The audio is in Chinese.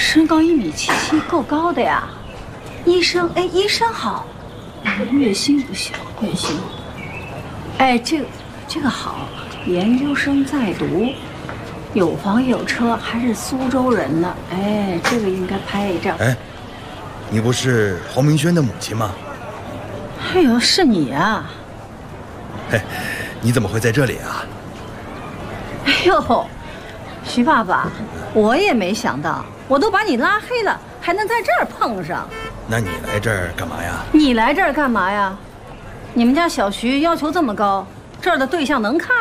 身高1.77米，够高的呀。医生，哎，医生好。月薪不小，月薪。哎，这个好，研究生在读，有房有车，还是苏州人呢。哎，这个应该拍一张。 哎，你不是侯明轩的母亲吗？ 哎呦，是你啊！ 嘿，你怎么会在这里啊？ 哎呦，徐爸爸，我也没想到，我都把你拉黑了，还能在这儿碰上。 那你来这儿干嘛呀？ 你来这儿干嘛呀？你们家小徐要求这么高，这儿的对象能看